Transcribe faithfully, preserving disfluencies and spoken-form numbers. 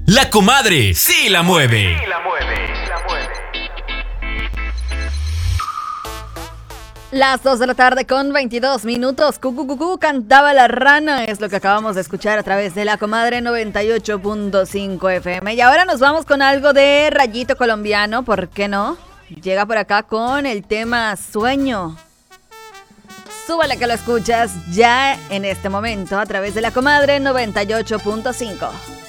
La comadre sí la mueve. Sí la mueve, sí la mueve. Las dos de la tarde con veintidós minutos. Cucu, cucu, cantaba la rana. Es lo que acabamos de escuchar a través de La Comadre noventa y ocho punto cinco F M. Y ahora nos vamos con algo de Rayito Colombiano. ¿Por qué no? Llega por acá con el tema Sueño. Súbale que lo escuchas ya en este momento a través de La Comadre noventa y ocho punto cinco.